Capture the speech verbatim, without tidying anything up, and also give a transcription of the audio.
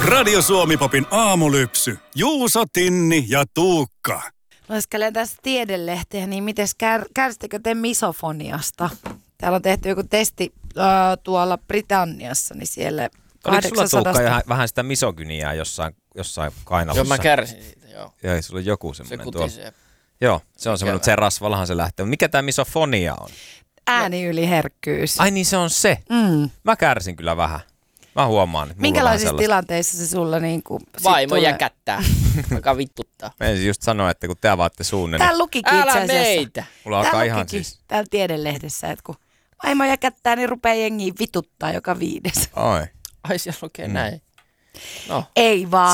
Radio Suomi-popin aamulypsy. Juuso, Tinni ja Tuukka. Lueskelen tässä tiedelehteä, niin mites kär, kärsittekö te misofoniasta? Täällä on tehty joku testi äh, tuolla Britanniassa, niin siellä Oliko sulla kahdeksansataa... Tuukka vähän sitä misogyniaa jossain, jossain kainalossa? Joo, mä kärsin siitä, joo. Joo, sulla on joku semmoinen se tuolla. kutisee. Joo, se on semmoinen, että se rasvallahan se lähtee. Mikä tämä misofonia on? Ääniyliherkkyys. Ai niin, se on se. Mm. Mä kärsin kyllä vähän. Mä huomaan, että Minkälaisissa tilanteissa se sulla niinku... Vaimo tulee? jäkättää, alkaa vittuttaa. Mä ensin just sanoa, että kun te avaatte suunne, niin Täällä lukikin itse Älä asiassa. meitä! mulla alkaa Täällä ihan lukikin, siis... täällä tiedelehdessä, että kun vaimo jäkättää, niin rupeaa jengiä vituttaa joka viides. Oi. Ai siellä lukee Mm. näin. No. Ei vaan.